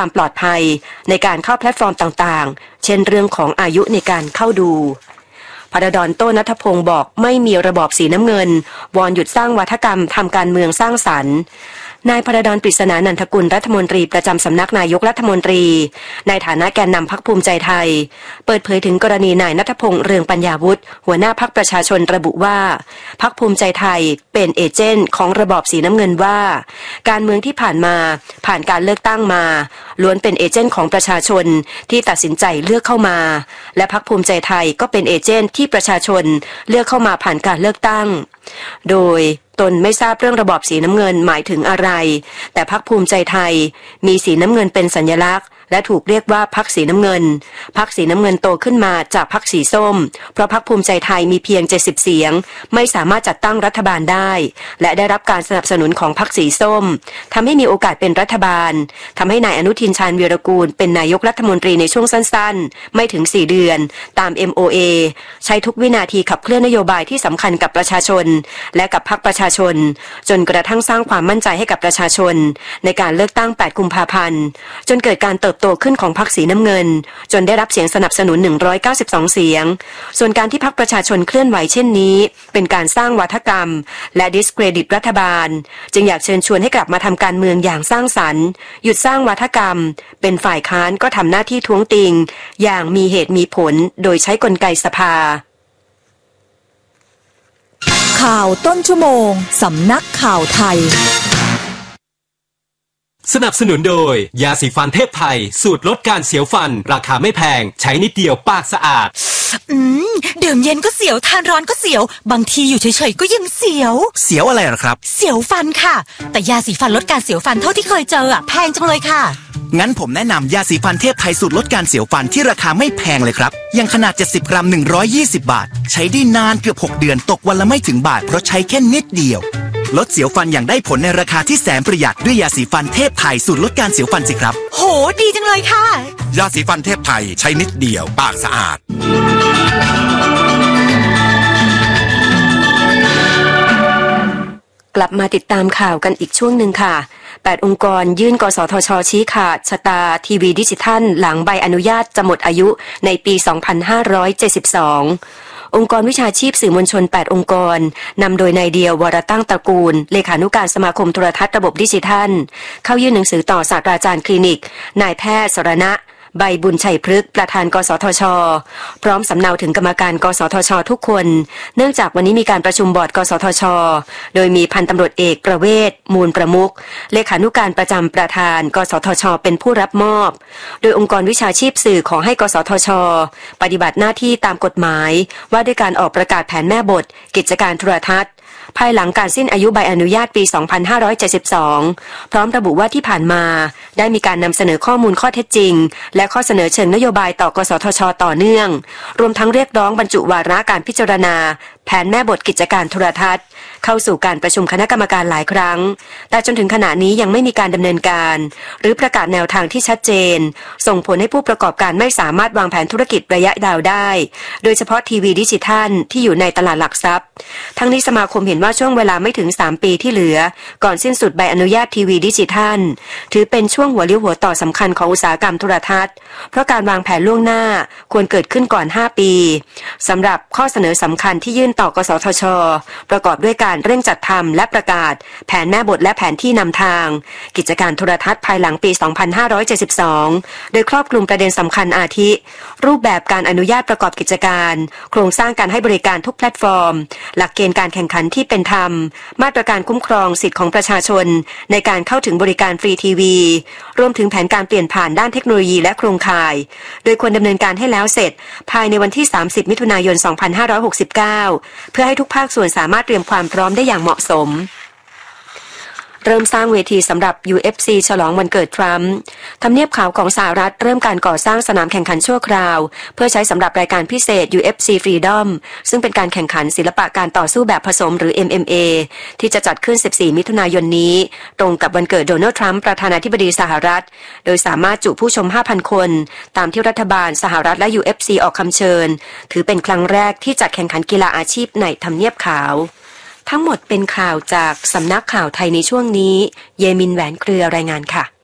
ความปลอดภัยในการเข้าแพลตฟอร์มต่างๆเช่นเรื่องของอายุในการเข้าดูพระดอนโต้ณัฐพงศ์บอกไม่มีระบอบสีน้ำเงินวอนหยุดสร้างวัฒกรรมทำการเมืองสร้างสรรค์นายพระดอนปริศนานันทกุลรัฐมนตรีประจำสำนักนายกรัฐมนตรีในฐานะแกนนำพรรคภูมิใจไทยเปิดเผยถึงกรณีนายณัฐพงษ์เรืองปัญญาวุฒิหัวหน้าพรรคประชาชนระบุว่าพรรคภูมิใจไทยเป็นเอเจนต์ของระบอบสีน้ำเงินว่าการเมืองที่ผ่านมาผ่านการเลือกตั้งมาล้วนเป็นเอเจนต์ของประชาชนที่ตัดสินใจเลือกเข้ามาและพรรคภูมิใจไทยก็เป็นเอเจนต์ที่ประชาชนเลือกเข้ามาผ่านการเลือกตั้งโดยตนไม่ทราบเรื่องระบอบสีน้ำเงินหมายถึงอะไรแต่พรรคภูมิใจไทยมีสีน้ำเงินเป็นสัญลักษณ์และถูกเรียกว่าพรรคสีน้ำเงินพรรคสีน้ำเงินโตขึ้นมาจากพรรคสีส้มเพราะพรรคภูมิใจไทยมีเพียง70เสียงไม่สามารถจัดตั้งรัฐบาลได้และได้รับการสนับสนุนของพรรคสีส้มทำให้มีโอกาสเป็นรัฐบาลทำให้นายอนุทินชาญวีรกูลเป็นนายกรัฐมนตรีในช่วงสั้นๆไม่ถึง4เดือนตาม MOA ใช้ทุกวินาทีขับเคลื่อนนโยบายที่สำคัญกับประชาชนและกับพรรคประชาชนจนกระทั่งสร้างความมั่นใจให้กับประชาชนในการเลือกตั้ง8กุมภาพันธ์จนเกิดการเติบโตขึ้นของพรรคสีน้ำเงินจนได้รับเสียงสนับสนุน192เสียงส่วนการที่พรรคประชาชนเคลื่อนไหวเช่นนี้เป็นการสร้างวาทกรรมและดิสเครดิตรัฐบาลจึงอยากเชิญชวนให้กลับมาทำการเมืองอย่างสร้างสรรค์หยุดสร้างวาทกรรมเป็นฝ่ายค้านก็ทำหน้าที่ท้วงติงอย่างมีเหตุมีผลโดยใช้กลไกสภาข่าวต้นชั่วโมงสำนักข่าวไทยสนับสนุนโดยยาสีฟันเทพไทยสูตรลดการเสียวฟันราคาไม่แพงใช้นิดเดียวปากสะอาดดื่มเย็นก็เสียวทานร้อนก็เสียวบางทีอยู่เฉยๆก็ยังเสียวอะไรหรอครับเสียวฟันค่ะแต่ยาสีฟันลดการเสียวฟันเท่าที่เคยเจอแพงจังเลยค่ะงั้นผมแนะนำยาสีฟันเทพไทยสูตรลดการเสียวฟันที่ราคาไม่แพงเลยครับอย่างขนาด70กรัม120บาทใช้ได้นานเกือบ6เดือนตกวันละไม่ถึงบาทเพราะใช้แค่นิดเดียวลดเสียวฟันอย่างได้ผลในราคาที่แสนประหยัดด้วยยาสีฟันเทพไทยสูตรลดการเสียวฟันสิครับโหดีจังเลยค่ะยาสีฟันเทพไทยใช้นิดเดียวปากสะอาดกลับมาติดตามข่าวกันอีกช่วงหนึ่งค่ะ8องค์กรยื่นกสทช.ชี้ขาดชะตาทีวีดิจิทัลหลังใบอนุญาตจะหมดอายุในปี 2572 องค์กรวิชาชีพสื่อมวลชน8องค์กรนำโดยนายเดียววรตั้งตระกูลเลขานุการสมาคมโทรทัศน์ระบบดิจิทัลเข้ายื่นหนังสือต่อศาสตราจารย์คลินิกนายแพทย์สรณะใบบุญชัยพฤกษ์ประธานกสทช.พร้อมสำเนาถึงกรรมการกสทช.ทุกคนเนื่องจากวันนี้มีการประชุมบอร์ดกสทช.โดยมีพันตำรวจเอกประเวศมูลประมุขเลขานุการประจำประธานกสทช.เป็นผู้รับมอบโดยองค์กรวิชาชีพสื่อขอให้กสทช.ปฏิบัติหน้าที่ตามกฎหมายว่าด้วยการออกประกาศแผนแม่บทกิจการโทรทัศน์ภายหลังการสิ้นอายุใบอนุญาตปี 2572 พร้อมระบุว่าที่ผ่านมาได้มีการนำเสนอข้อมูลข้อเท็จจริงและข้อเสนอเชิงนโยบายต่อกสทช.ต่อเนื่องรวมทั้งเรียกร้องบรรจุวาระการพิจารณาแผนแม่บทกิจการโทรทัศน์เข้าสู่การประชุมคณะกรรมการหลายครั้งแต่จนถึงขณะนี้ยังไม่มีการดำเนินการหรือประกาศแนวทางที่ชัดเจนส่งผลให้ผู้ประกอบการไม่สามารถวางแผนธุรกิจระยะยาวได้โดยเฉพาะทีวีดิจิทัลที่อยู่ในตลาดหลักทรัพย์ทั้งนี้สมาคมเห็นว่าช่วงเวลาไม่ถึง3ปีที่เหลือก่อนสิ้นสุดใบอนุญาตทีวีดิจิทัลถือเป็นช่วงหัวเลี้ยวหัวต่อสำคัญของอุตสาหกรรมโทรทัศน์เพราะการวางแผนล่วงหน้าควรเกิดขึ้นก่อน5ปีสำหรับข้อเสนอสำคัญที่ยื่นต่อกสทช.ประกอบด้วยการเร่งจัดทำและประกาศแผนแม่บทและแผนที่นำทางกิจการโทรทัศน์ภายหลังปี 2572 โดยครอบคลุมประเด็นสำคัญอาทิรูปแบบการอนุญาตประกอบกิจการโครงสร้างการให้บริการทุกแพลตฟอร์มหลักเกณฑ์การแข่งขันที่เป็นธรรมมาตรการคุ้มครองสิทธิของประชาชนในการเข้าถึงบริการฟรีทีวีรวมถึงแผนการเปลี่ยนผ่านด้านเทคโนโลยีและโครงข่ายโดยควรดำเนินการให้แล้วเสร็จภายในวันที่30มิถุนายน 2569 เพื่อให้ทุกภาคส่วนสามารถเตรียมความพร้อมได้อย่างเหมาะสมเริ่มสร้างเวทีสำหรับ UFC ฉลองวันเกิดทรัมป์ทำเนียบขาวของสหรัฐเริ่มการก่อสร้างสนามแข่งขันชั่วคราวเพื่อใช้สำหรับรายการพิเศษ UFC Freedom ซึ่งเป็นการแข่งขันศิลปะการต่อสู้แบบผสมหรือ MMA ที่จะจัดขึ้น14มิถุนายนนี้ตรงกับวันเกิดโดนัลด์ทรัมป์ประธานาธิบดีสหรัฐโดยสามารถจุผู้ชม 5,000 คนตามที่รัฐบาลสหรัฐและ UFC ออกคำเชิญถือเป็นครั้งแรกที่จัดแข่งขันกีฬาอาชีพในทำเนียบขาวทั้งหมดเป็นข่าวจากสำนักข่าวไทยในช่วงนี้เยมินแหวนเครือรายงานค่ะ